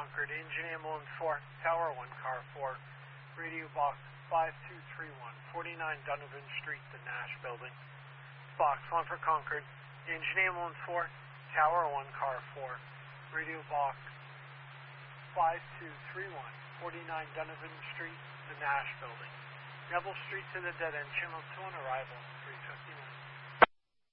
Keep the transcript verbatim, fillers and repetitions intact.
Concord, engine ambulance four, tower one, car four, radio box five two three one, forty-nine Donovan Street, the Nash building. Box one for Concord, engine ambulance four, tower one, car four, radio box five two three one, forty-nine Donovan Street, the Nash building. Neville Street to the dead end, channel two on arrival, three fifty-one.